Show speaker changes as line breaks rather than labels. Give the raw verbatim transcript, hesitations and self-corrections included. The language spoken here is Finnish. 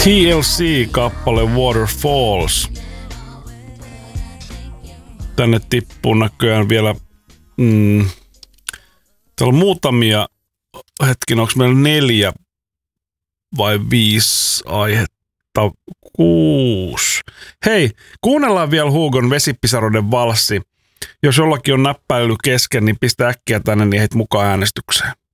T L C-kappale Waterfalls. Tänne tippuu näköjään vielä... Mm, täällä on muutamia... Hetkin, onko meillä neljä vai viisi aihetta? Kuusi. Hei, kuunnellaan vielä Hugon Vesipisaroiden valssi. Jos jollakin on näppäily kesken, niin pistä äkkiä tänne, niin heit mukaan äänestykseen.